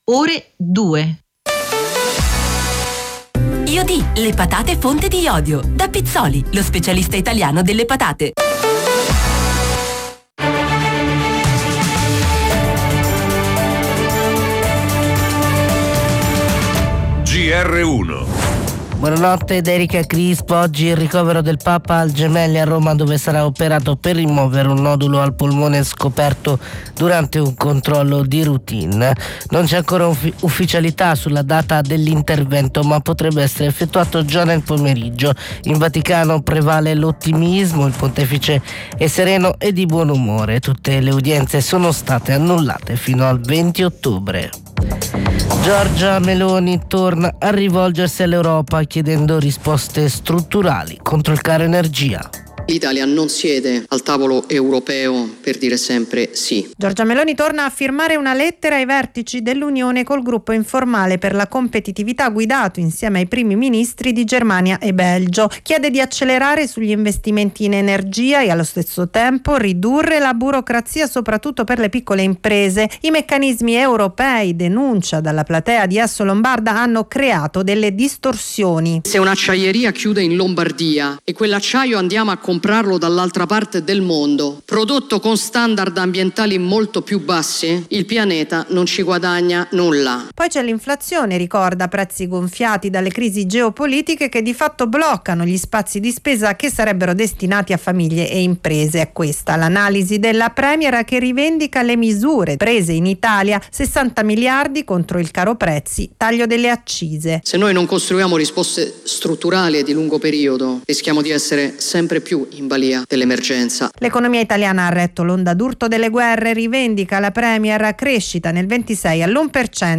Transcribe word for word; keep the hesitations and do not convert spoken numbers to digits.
ore due. Iodi, le patate fonte di iodio. Da Pizzoli, lo specialista italiano delle patate. G R uno. Buonanotte ed Erika Crispo. Oggi il ricovero del Papa al Gemelli a Roma, dove sarà operato per rimuovere un nodulo al polmone scoperto durante un controllo di routine. Non c'è ancora uffi- ufficialità sulla data dell'intervento, ma potrebbe essere effettuato già nel pomeriggio. In Vaticano prevale l'ottimismo, il pontefice è sereno e di buon umore. Tutte le udienze sono state annullate fino al venti ottobre. Giorgia Meloni torna a rivolgersi all'Europa chiedendo risposte strutturali contro il caro energia. L'Italia non siede al tavolo europeo per dire sempre sì. Giorgia Meloni torna a firmare una lettera ai vertici dell'Unione col gruppo informale per la competitività guidato insieme ai primi ministri di Germania e Belgio. Chiede di accelerare sugli investimenti in energia e allo stesso tempo ridurre la burocrazia soprattutto per le piccole imprese. I meccanismi europei, denuncia dalla platea di Asso Lombarda, hanno creato delle distorsioni. Se un'acciaieria chiude in Lombardia e quell'acciaio andiamo a comprarlo dall'altra parte del mondo, prodotto con standard ambientali molto più bassi, il pianeta non ci guadagna nulla. Poi c'è l'inflazione, ricorda, prezzi gonfiati dalle crisi geopolitiche che di fatto bloccano gli spazi di spesa che sarebbero destinati a famiglie e imprese. È questa l'analisi della Premier, che rivendica le misure prese in Italia: sessanta miliardi contro il caro prezzi, taglio delle accise. Se noi non costruiamo risposte strutturali e di lungo periodo, rischiamo di essere sempre più in balia dell'emergenza. L'economia italiana ha retto l'onda d'urto delle guerre, rivendica la Premier, crescita nel ventisei all'uno per cento.